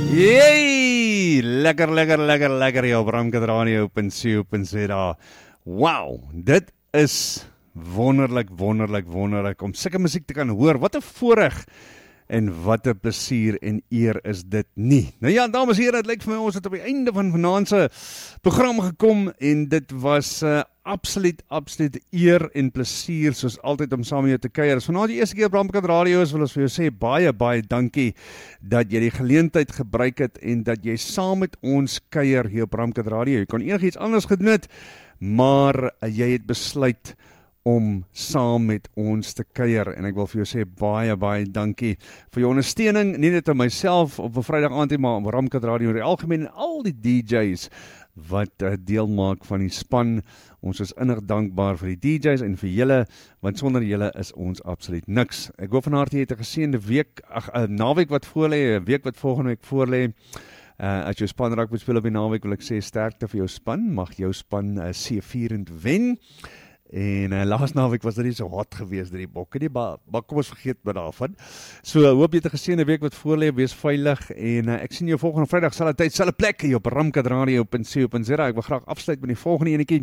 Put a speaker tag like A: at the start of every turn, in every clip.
A: Yay! Lekker, jou Bramkat Radio op NCO.za. Wow, dit is wonderlik om sulke musiek te kan hoor. Wat 'n voorreg en wat 'n plesier en eer is dit nie. Nou ja, dames en here, dit lyk vir my ons het op die einde van vanaand se program gekom en dit was absoluut eer en plesier soos altyd om saam met jou te kuier. As vanaand die eerste keer op Bramkat Radio is, wil ons vir jou sê baie dankie dat jy die geleentheid gebruik het en dat jy saam met ons kuier hier op Bramkat Radio. Jy kon enigiets anders gedoen het, maar jy het besluit om saam met ons te kuier en ek wil vir jou sê baie dankie vir jou ondersteuning, nie net aan myself op 'n Vrydag aand, maar op Bramkat Radio in die algemeen en al die DJs wat deel maak van die span. Ons is innig dankbaar vir die DJs en vir julle, want sonder julle is ons absoluut niks. Ek hoop van harte jy het 'n geseënde week, 'n naweek wat voorlê, 'n week wat volgende week voorlê. As jou span raak moet speel op die naweek, wil ek sê sterkte vir jou span. Mag jou span seëvierend wen. En laas naweek was dit nie so hot geweest die bokke nie, maar kom ons vergeet maar daarvan. So hoop jy het 'n geseënde week wat voorlê, wees veilig en ek sien jou volgende Vrydag selfde tyd, selfde plek hier op Bramkat Radio op NCO.za. Ek wil graag afsluit met die volgende enetjie.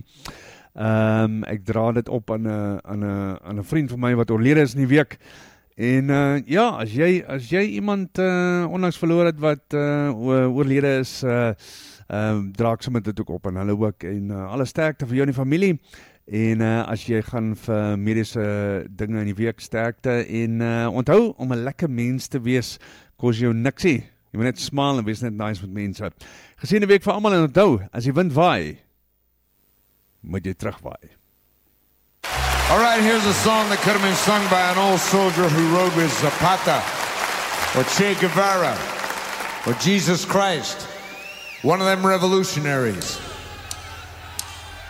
A: Ek dra dit op aan 'n vriend van my wat oorlede is in die week. En ja, as jy iemand onlangs verloor het wat oorlede is, dra ek sommer dit ook op aan hulle ook en alle sterkte vir jou en die familie. En as jy gaan vir mediese dinge in die week, sterkte en onthou om 'n lekker mens te wees, kos jou niksie. Jy moet net smile en wees net nice met mense. Geseënde week vir almal en onthou, as die wind waai, moet jy terugwaai.
B: All right, here's a song that could have been sung by an old soldier who rode with Zapata or Che Guevara or Jesus Christ, one of them revolutionaries.